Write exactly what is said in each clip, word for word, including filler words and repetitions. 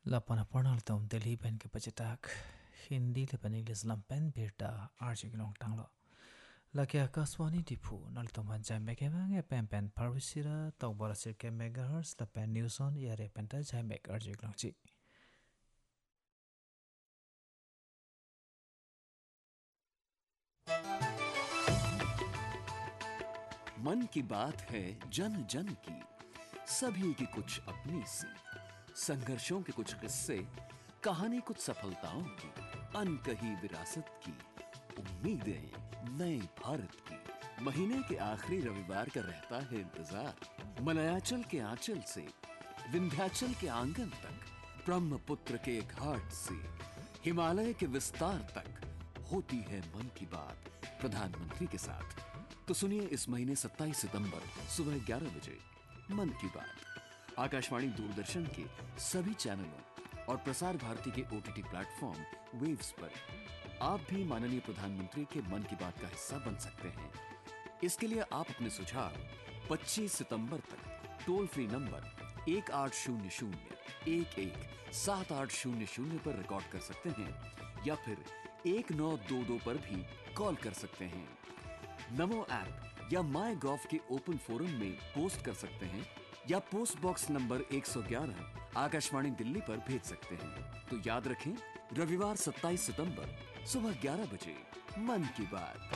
Lapana pornal tom Delhi pen ke pachetak Hindi le pen English lampen birda arjik long tanglo. Laki akaswani tipu nal tom hanjai meke bange pen pen parvisira tau bara sirke megahertz la pen news on yare penta jai mek arjik long chi. मन की बात है जन जन की, सभी की कुछ अपनी सी, संघर्षों के कुछ किस्से, कहानी कुछ सफलताओं की, अनकही विरासत की, उम्मीदें नए भारत की। महीने के आखिरी रविवार का रहता है इंतजार, मलयाचल के आंचल से विंध्याचल के आंगन तक, ब्रह्मपुत्र के घाट से हिमालय के विस्तार तक होती है मन की बात प्रधानमंत्री के साथ। तो सुनिए इस महीने सत्ताईस सितंबर सुबह ग्यारह बजे मन की बात आकाशवाणी दूरदर्शन के सभी चैनलों और प्रसार भारती के ओटीटी प्लेटफॉर्म वेव्स पर। आप भी माननीय प्रधानमंत्री के मन की बात का हिस्सा बन सकते हैं। इसके लिए आप अपने सुझाव पच्चीस सितंबर तक टोल फ्री नंबर एक आठ शून्य शून्य एक एक सात आठ शून्य शून्य पर रिकॉर्ड कर सकते हैं या फिर एक नौ दो दो पर भी कॉल कर सकते हैं। नमो ऐप या माई गॉव के ओपन फोरम में पोस्ट कर सकते हैं या पोस्ट बॉक्स नंबर एक सौ ग्यारह आकाशवाणी दिल्ली पर भेज सकते हैं। तो याद रखें, रविवार सत्ताईस सितंबर सुबह ग्यारह बजे मन की बात।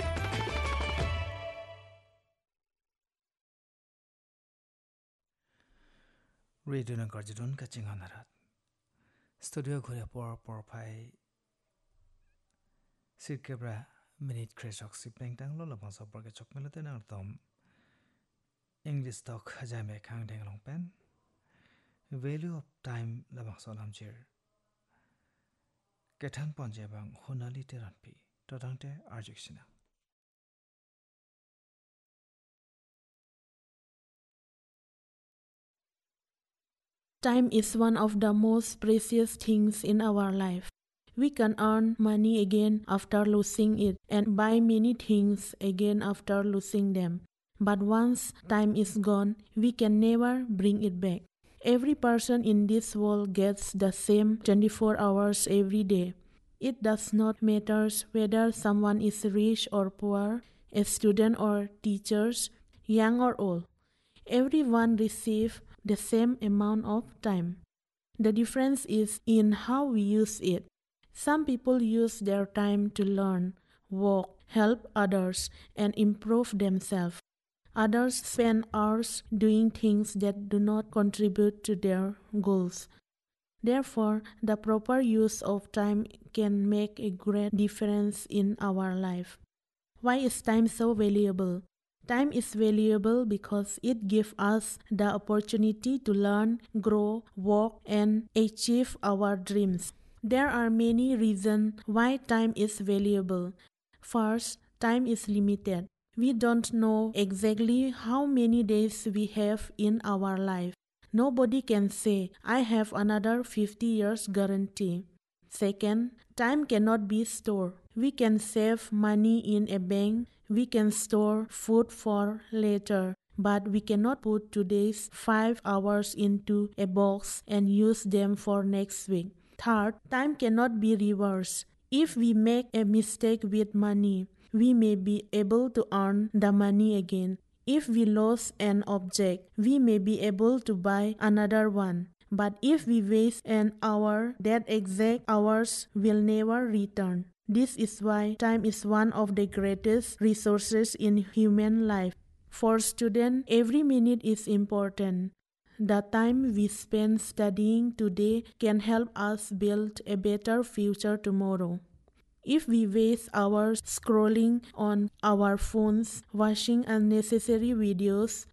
Radio na garjidon ka chingan harat. Studio घुरे por por phai sirke bra minute kresok sipeng tang lo labang so por ke chok melate na tom English talk hajai me khang deng long pen value of time labang so lam chir kethan ponje bang honali teran pi todang te arjik sina. Time is one of the most precious things in our life. We can earn money again after losing it and buy many things again after losing them. But once time is gone, we can never bring it back. Every person in this world gets the same twenty-four hours every day. It does not matter whether someone is rich or poor, a student or teachers, young or old. Everyone receives the same amount of time. The difference is in how we use it. Some people use their time to learn, work, help others, and improve themselves. Others spend hours doing things that do not contribute to their goals. Therefore, the proper use of time can make a great difference in our life. Why is time so valuable? Time is valuable because it gives us the opportunity to learn, grow, work, and achieve our dreams. There are many reasons why time is valuable. First, time is limited. We don't know exactly how many days we have in our life. Nobody can say, I have another fifty years guarantee. Second, time cannot be stored. We can save money in a bank. We can store food for later. But we cannot put today's five hours into a box and use them for next week. Third, time cannot be reversed. If we make a mistake with money, we may be able to earn the money again. If we lose an object, we may be able to buy another one. But if we waste an hour, that exact hours will never return. This is why time is one of the greatest resources in human life. For students, every minute is important. The time we spend studying today can help us build a better future tomorrow. If we waste hours scrolling on our phones, watching unnecessary videos,